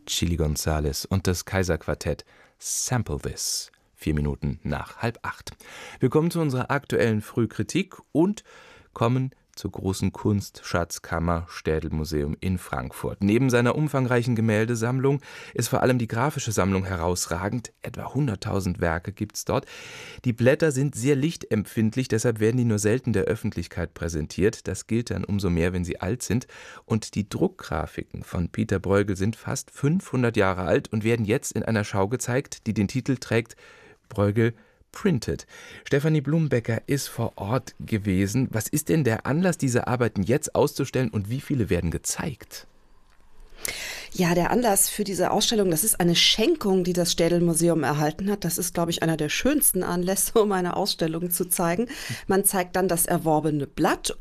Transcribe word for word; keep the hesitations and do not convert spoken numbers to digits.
Chili Gonzales und das Kaiserquartett Sample This. Vier Minuten nach halb acht. Wir kommen zu unserer aktuellen Frühkritik und kommen zur großen Kunstschatzkammer Städel-Museum in Frankfurt. Neben seiner umfangreichen Gemäldesammlung ist vor allem die grafische Sammlung herausragend. Etwa hunderttausend Werke gibt es dort. Die Blätter sind sehr lichtempfindlich, deshalb werden die nur selten der Öffentlichkeit präsentiert. Das gilt dann umso mehr, wenn sie alt sind. Und die Druckgrafiken von Peter Bruegel sind fast fünfhundert Jahre alt und werden jetzt in einer Schau gezeigt, die den Titel trägt Bruegel Printed. Stefanie Blumenbecker ist vor Ort gewesen. Was ist denn der Anlass, diese Arbeiten jetzt auszustellen und wie viele werden gezeigt? Ja, der Anlass für diese Ausstellung, das ist eine Schenkung, die das Städel-Museum erhalten hat. Das ist, glaube ich, einer der schönsten Anlässe, um eine Ausstellung zu zeigen. Man zeigt dann das erworbene Blatt